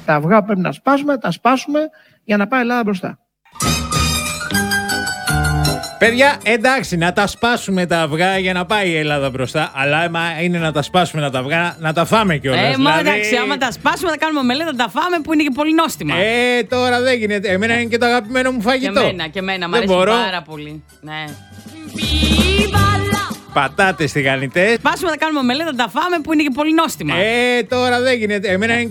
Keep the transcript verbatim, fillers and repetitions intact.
τα αυγά που πρέπει να σπάσουμε, τα σπάσουμε για να πάει η Ελλάδα μπροστά. Παιδιά, εντάξει, να τα σπάσουμε τα αυγά για να πάει η Ελλάδα μπροστά. Αλλά άμα είναι να τα σπάσουμε να τα αυγά, να τα φάμε κιόλας. Ε, δηλαδή... μα εντάξει, άμα τα σπάσουμε, θα κάνουμε μελέτα, τα φάμε που είναι και πολύ νόστιμα. Ε, τώρα δεν γίνεται. Εμένα είναι και το αγαπημένο μου φαγητό. Και εμένα, και εμένα, μου αρέσει μπορώ. πάρα πολύ. Ναι. Πατάτες τηγανιτές. Σπάσουμε, θα κάνουμε μελέτα, τα φάμε που είναι και πολύ νόστιμα. Ε, τώρα δεν γίνεται. Εμένα είναι